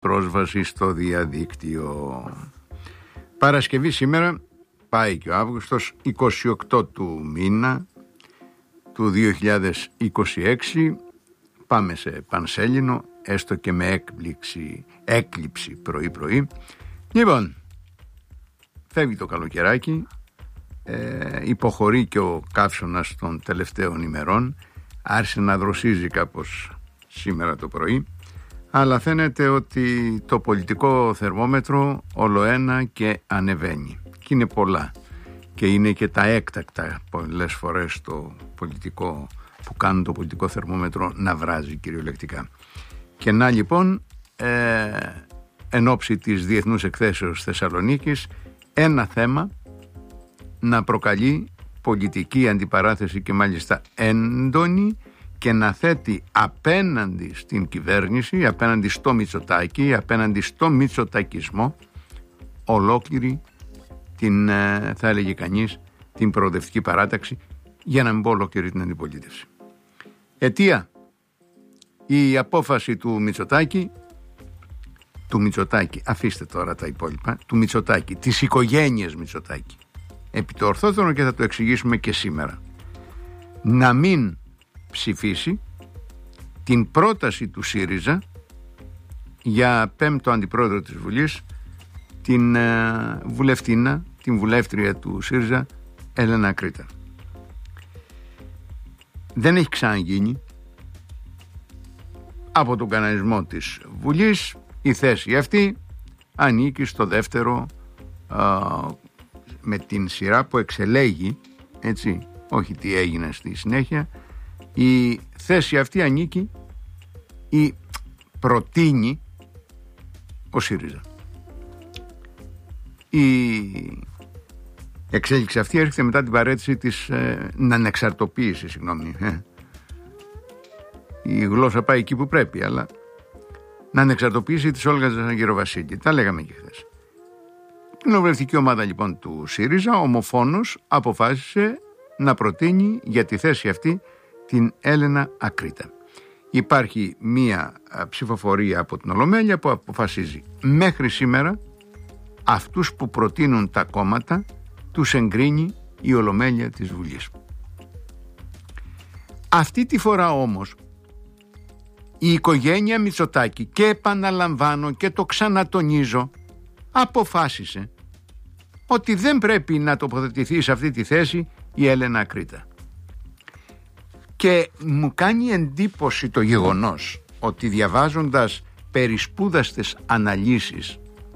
πρόσβαση στο διαδίκτυο. Παρασκευή σήμερα, πάει και ο Αύγουστος, 28 του μήνα του 2026. Πάμε σε πανσέλινο, έστω και με έκλειψη πρωί-πρωί. Λοιπόν, φεύγει το καλοκαιράκι, υποχωρεί και ο καύσωνας των τελευταίων ημερών, άρχισε να δροσίζει κάπως σήμερα το πρωί, αλλά φαίνεται ότι το πολιτικό θερμόμετρο ολοένα και ανεβαίνει και είναι πολλά και είναι και τα έκτακτα πολλές φορές το πολιτικό που κάνουν το πολιτικό θερμόμετρο να βράζει κυριολεκτικά. Και να λοιπόν εν ώψη της Διεθνούς Εκθέσεως Θεσσαλονίκης ένα θέμα να προκαλεί πολιτική αντιπαράθεση και μάλιστα έντονη και να θέτει απέναντι στην κυβέρνηση, απέναντι στο Μητσοτάκη, απέναντι στο μητσοτακισμό ολόκληρη την, θα έλεγε κανείς, την προοδευτική παράταξη, για να μην πω ολόκληρη την αντιπολίτευση. Αιτία, η απόφαση του Μητσοτάκη, αφήστε τώρα τα υπόλοιπα, του Μητσοτάκη, της οικογένειας Μητσοτάκη, επί το ορθόδρομο, και θα το εξηγήσουμε και σήμερα, να μην ψηφίσει την πρόταση του ΣΥΡΙΖΑ για πέμπτο αντιπρόεδρο της Βουλής, την την βουλεύτρια του ΣΥΡΙΖΑ, Έλενα Κρήτα. Δεν έχει ξαναγίνει. Από τον κανονισμό της Βουλής η θέση αυτή ανήκει στο δεύτερο, με την σειρά που εξελέγει, έτσι, όχι τι έγινε στη συνέχεια. Η θέση αυτή ανήκει ή προτείνει ο ΣΥΡΙΖΑ. Η εξέλιξη αυτή έρχεται μετά την παρέτηση της ανεξαρτοποίηση, η γλώσσα πάει εκεί που πρέπει, αλλά να ανεξαρτοποιήσει της Όλγας Γεροβασίλη. Τα λέγαμε και χθες. Η κοινοβουλευτική ομάδα λοιπόν του ΣΥΡΙΖΑ ομοφόνος αποφάσισε να προτείνει για τη θέση αυτή την Έλενα Ακρίτα. Υπάρχει μία ψηφοφορία από την Ολομέλεια που αποφασίζει μέχρι σήμερα αυτούς που προτείνουν τα κόμματα τους εγκρίνει η Ολομέλεια της Βουλής. Αυτή τη φορά όμως η οικογένεια Μητσοτάκη, και επαναλαμβάνω και το ξανατονίζω, αποφάσισε ότι δεν πρέπει να τοποθετηθεί σε αυτή τη θέση η Έλενα Ακρίτα. Και μου κάνει εντύπωση το γεγονός ότι, διαβάζοντας περισπούδαστες αναλύσεις,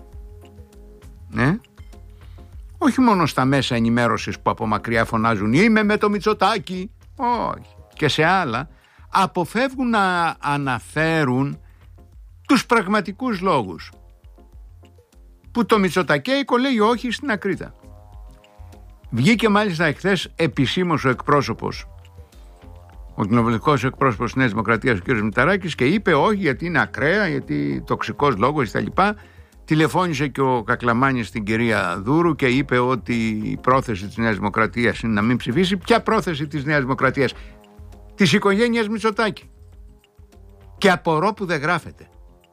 όχι μόνο στα μέσα ενημέρωσης που από μακριά φωνάζουν «Είμαι με το Μητσοτάκη», όχι, και σε άλλα, αποφεύγουν να αναφέρουν τους πραγματικούς λόγους που το Μητσοτακέικο λέει όχι στην Ακρίτα. Βγήκε μάλιστα εχθές επισήμως ο εκπρόσωπος, ο κοινοβουλευτικός εκπρόσωπος της Νέας Δημοκρατίας, ο κ. Μηταράκης, και είπε όχι, γιατί είναι ακραία, γιατί τοξικός λόγος κτλ. Τηλεφώνησε και ο Κακλαμάνης στην κυρία Δούρου και είπε ότι η πρόθεση της Νέας Δημοκρατίας είναι να μην ψηφίσει. Ποια πρόθεση της Νέας Δημοκρατίας? Της οικογένειας Μητσοτάκη. Και απορώ που δεν γράφεται.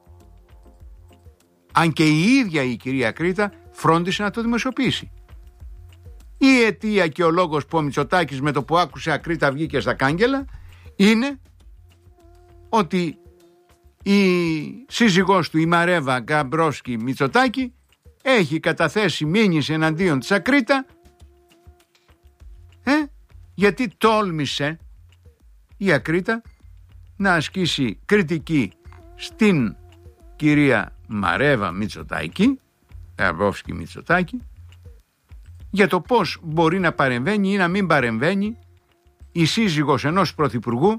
Αν και η ίδια η κυρία Κρήτα φρόντισε να το δημοσιοποιήσει. Η αιτία και ο λόγος που ο Μητσοτάκης με το που άκουσε Ακρίτα βγήκε στα κάγκελα είναι ότι η σύζυγός του, η Μαρέβα Γκαμπρόσκη Μητσοτάκη, έχει καταθέσει μήνυση εναντίον της Ακρίτα, γιατί τόλμησε η Ακρίτα να ασκήσει κριτική στην κυρία Μαρέβα Μητσοτάκη, Γκαμπρόσκη Μητσοτάκη, για το πώς μπορεί να παρεμβαίνει ή να μην παρεμβαίνει η σύζυγος ενός πρωθυπουργού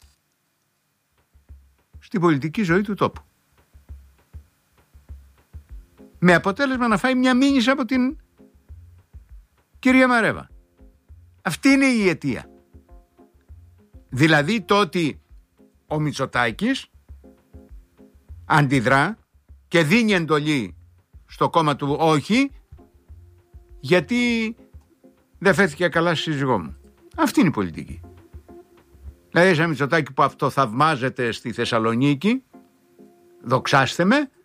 στην πολιτική ζωή του τόπου. Με αποτέλεσμα να φάει μια μήνυση από την κυρία Μαρέβα. Αυτή είναι η αιτία. Δηλαδή το ότι ο Μητσοτάκης αντιδρά και δίνει εντολή στο κόμμα του όχι, γιατί δεν φέθηκε καλά στη σύζυγό μου. Αυτή είναι η πολιτική. Δηλαδή, σαν Μητσοτάκη που αυτό θαυμάζεται στη Θεσσαλονίκη, δοξάστε με,